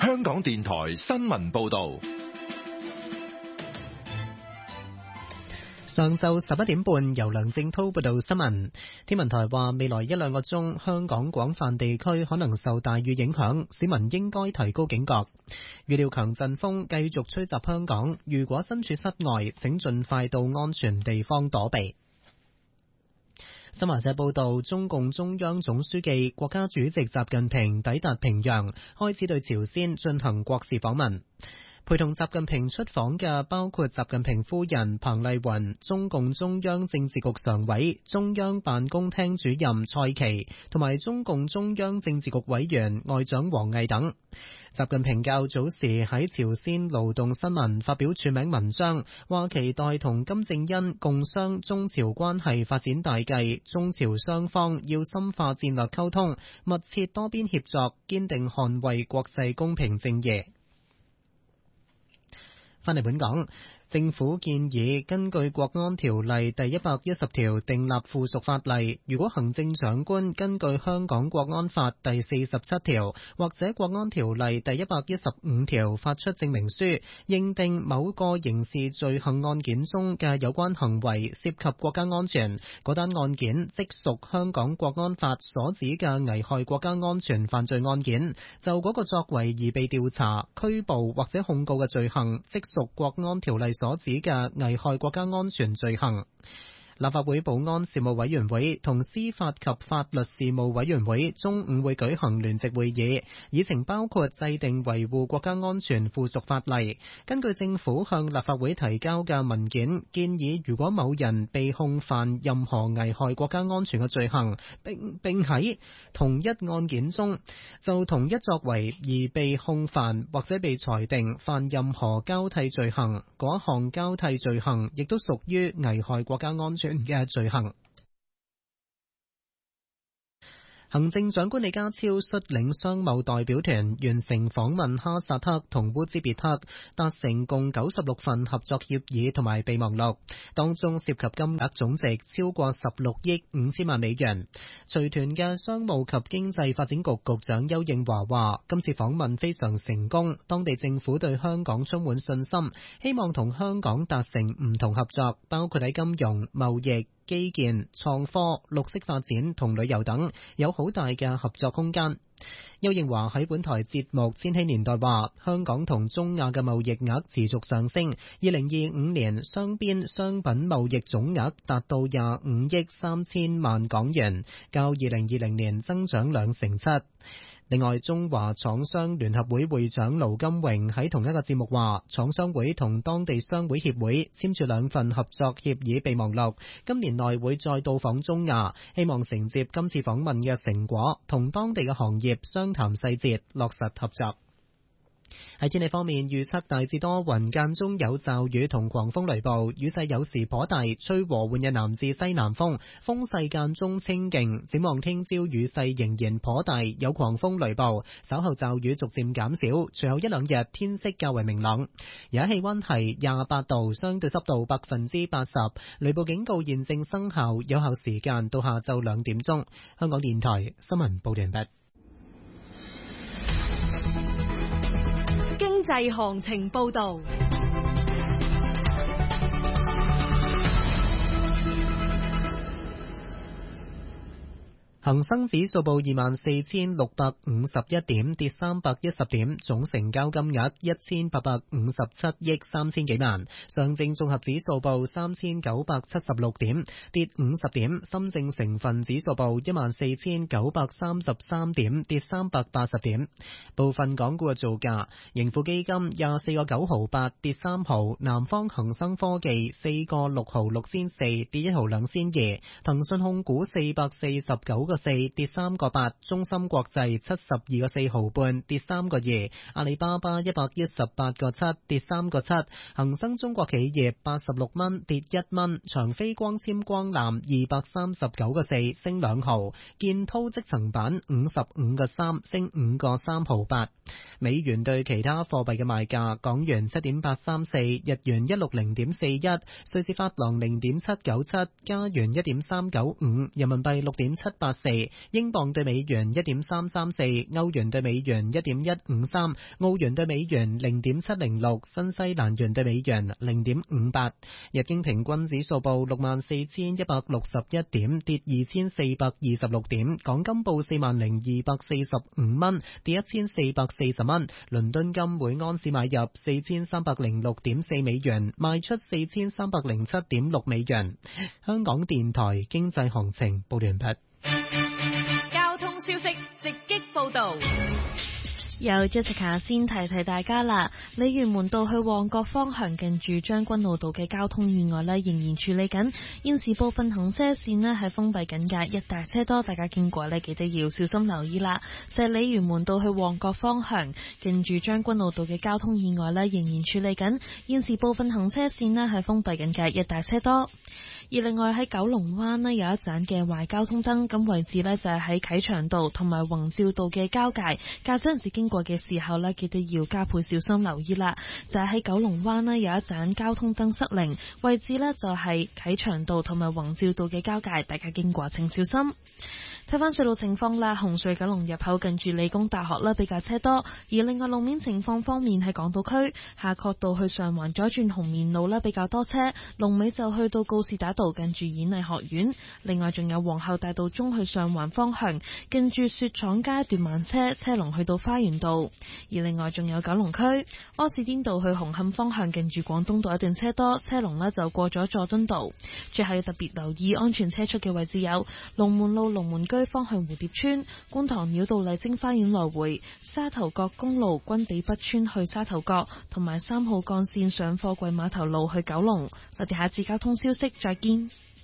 香港電台新聞報道。 上晝11點半，由梁正濤報道新聞。天文台話，未來一兩個鐘，香港廣泛地區可能受大雨影響，市民應該提高警覺。預料強陣風繼續吹襲香港，如果身處室外，請盡快到安全地方躲避。新華社報道，中共中央總書記、國家主席習近平抵達平壤，開始對朝鮮進行國事訪問。陪同習近平出訪嘅包括習近平夫人彭麗雲、中共中央政治局常委、中央辦公廳主任蔡奇同埋中共中央政治局委員外長王毅等。習近平較早時喺朝鮮勞動新聞發表署名文章，話期待同金正恩共商中朝關係發展大計，中朝雙方要深化戰略溝通，密切多邊協作，堅定捍衛國際公平正義。返嚟本港，政府建議根據國安條例第110條訂立附屬法例，如果行政長官根據香港國安法第47條或者國安條例第115條發出證明書，認定某個刑事罪行案件中嘅有關行為涉及國家安全，嗰單案件即屬香港國安法所指嘅危害國家安全犯罪案件，就嗰個作為而被調查、拘捕或者控告嘅罪行，即屬國安條例所指嘅危害國家安全罪行。立法會保安事務委員會同司法及法律事務委員會中午會舉行聯席會議，議程包括制定維護國家安全附屬法例。根據政府向立法會提交嘅文件，建議如果某人被控犯任何危害國家安全嘅罪行，並喺同一案件中就同一作為而被控犯或者被裁定犯任何交替罪行，嗰項交替罪行亦都屬於危害國家安全嘅罪行。行政長官李家超率領商貿代表團完成訪問哈薩克同烏茲別克，達成共96份合作協議同埋備忘錄，當中涉及金額總值超過16億5千萬美元。隨團嘅商務及經濟發展局局長邱應華話，今次訪問非常成功，當地政府對香港充滿信心，希望同香港達成唔同合作，包括喺金融、貿易、基建、創科、綠色發展同旅遊等，有好大嘅合作空間。邱應華喺本台節目《千禧年代》話，香港同中亞嘅貿易額持續上升，2025年雙邊商品貿易總額達到25億3千萬港元，較2020年增長7%。另外，中華廠商聯合會會長盧金榮喺同一個節目話，廠商會同當地商會協會簽署2份合作協議備忘錄，今年內會再到訪中亞，希望承接今次訪問嘅成果，同當地嘅行業商談細節，落實合作。喺天氣方面，預測大致多雲，間中有驟雨同狂風雷暴，雨勢有時頗大，吹和緩嘅南至西南風，風勢間中清勁。展望聽朝雨勢仍然頗大，有狂風雷暴，稍後驟雨逐漸減少，隨後一兩日天色較為明朗。而家氣溫係28度，相對濕度80%，雷暴警告現正生效，有效時間到下晝2點鐘。香港電台新聞報道完畢。 經濟行情報道。 恒生指數報24,651點，跌310點，總成交金額1857億3千幾萬。上證綜合指數報3976點，跌50點。深證成分指數報14,933點，跌380點。部分港股嘅造價：盈富基金24個9毫8，跌3毫；南方恒生科技4個6毫6仙4，跌1毫2仙2；騰訊控股449個4，跌3個8；中芯國際72個4毫半，跌3個2；阿里巴巴118個7，跌3個7；恒生中國企業86蚊，跌1蚊；長飛光纖光纜239個4，升2毫；建滔積層板55個3，升5個3毫8。 美元對其他貨幣嘅賣價：港元7.834，日元160.41，瑞士法郎0.797，加元1.395，人民幣6.784，英鎊對美元1.334，歐元對美元1.153，澳元對美元0.706，新西蘭元對美元0.58。日經平均指數報64,161點，跌2426點。港金報40,245蚊，跌1440蚊。倫敦金每盎司買入4306.4美元，賣出4307.6美元。香港電台經濟行情報完畢。 交通消息直擊報道。 有 Jessica 先提大家啦，鯉魚門道去旺角方向近住將軍澳道嘅交通意外呢，仍然處理緊，現時部分行車線呢係封閉緊㗎，一大車多，大家經過呢記得要小心留意啦。就係鯉魚門道去旺角方向近住將軍澳道嘅交通意外呢，仍然處理緊，現時部分行車線呢係封閉緊㗎，一大車多。而另外喺九龍灣呢，有一盞嘅壞交通燈，咁位置呢就係喺啟祥道同埋宏照道嘅交界，駕駛人士經過嘅時候呢，記得要加倍小心留意啦。就係喺九龍灣呢，有一盞交通燈失靈，位置呢就係啟祥道同埋宏照道嘅交界，大家經過請小心。睇翻隧道情況啦，紅隧九龍入口近住理工大學呢比較車多，而另外路面情況方面喺港島區夏慤道去上環左轉紅棉路呢比較多車，龍尾就去到告士打道近住演藝學院。另外仲有皇后大道中去上環方向近住雪廠街段慢車，車龍去到花園道。而另外仲有九龍區柯士甸道去紅磡方向近住廣東道一段車多，車龍呢就過咗佐敦道。最後要特別留意安全車速嘅位置有龍門路龍門居方向蝴蝶村、觀塘繞道麗晶花園來回、沙頭角公路軍地北村去沙頭角，同埋3號幹線上貨櫃碼頭路去九龍。我哋下次交通消息再見。